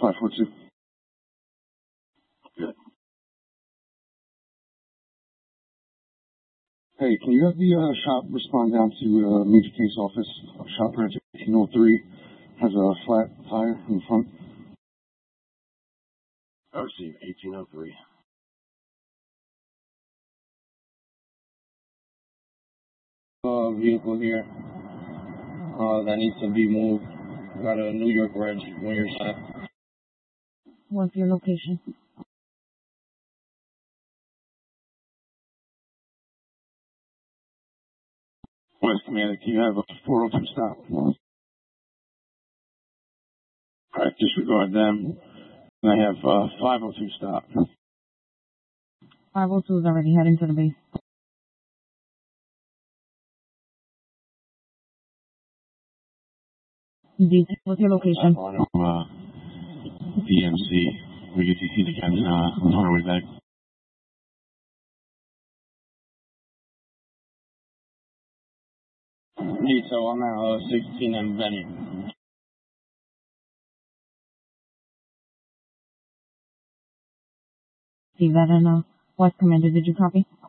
542. Good. Hey, can you have the shop respond down to Major Case Office? Shop branch 1803 has a flat tire in the front. I received 1803. Vehicle here that needs to be moved. Got a New York reg on your side. What's your location? West Commander, can you have a 402 stop? Alright, disregard them. And I have 502 stop. 502 is already heading to the base. What's your location? DMC. We get CC'd again on our way back. So I'm at 16 and Benny. See that in West Commander, did you copy?